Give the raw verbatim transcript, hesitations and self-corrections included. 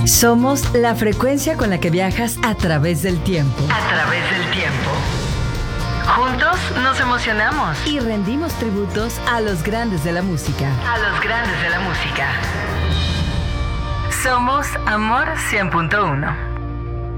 Somos la frecuencia con la que viajas a través del tiempo. A través del tiempo. Juntos nos emocionamos. Y rendimos tributos a los grandes de la música. A los grandes de la música. Somos Amor cien punto uno.